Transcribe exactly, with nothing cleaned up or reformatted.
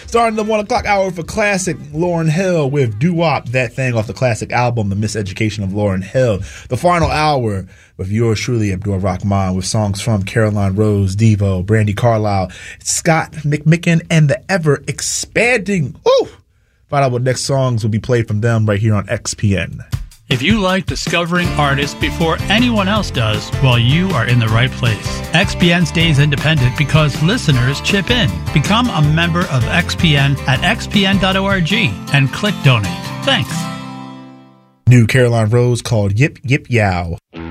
Starting the one o'clock hour for classic Lauryn Hill with Doo-Wop, that thing off the classic album, The Miseducation of Lauryn Hill. The final hour with yours truly, Abdul Rahman, with songs from Caroline Rose, Devo, Brandi Carlile, Scott McMicken, and the ever-expanding, ooh! Find out what next songs will be played from them right here on X P N. If you like discovering artists before anyone else does, well, you are in the right place. X P N stays independent because listeners chip in. Become a member of X P N at x p n dot org and click donate. Thanks. New Caroline Rose called Yip Yip Yow.